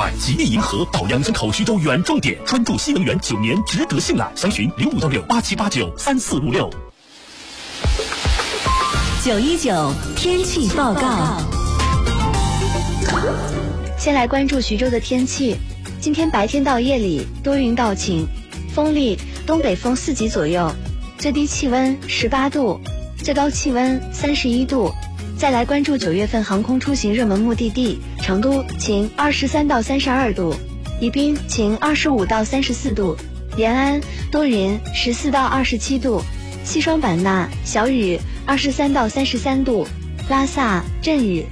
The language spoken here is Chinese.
派，吉利银河到阳春口徐州远重点，专注新能源9年，值得信赖。详询051687893456。 919天气报告。 先来关注徐州的天气。今天白天到夜里多云到晴，风力东北风4级左右，最低气温18度，最高气温31度。再来关注9月份航空出行热门目的地：成都晴23到32度，宜宾晴25到34度，延安多云14到27度，西双版纳小雨23到33度，拉萨阵雨